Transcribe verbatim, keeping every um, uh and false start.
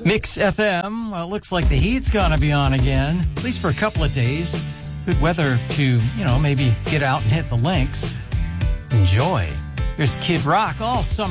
Mix F M. Well, it looks like the heat's going to be on again, at least for a couple of days. Good weather to, you know, maybe get out and hit the links. Enjoy. Here's Kid Rock all summer.